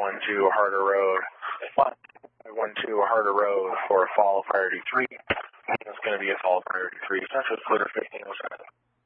Harder Road. 512 Harder Road for a fall priority 3. It's going to be a fall priority 3. Central Clear 1507.